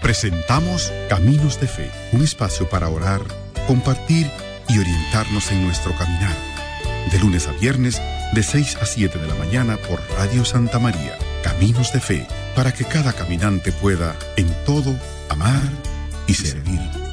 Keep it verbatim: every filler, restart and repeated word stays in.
Presentamos Caminos de Fe, un espacio para orar, compartir y orientarnos en nuestro caminar. De lunes a viernes, de seis a siete de la mañana por Radio Santa María. Caminos de Fe, para que cada caminante pueda, en todo, amar y servir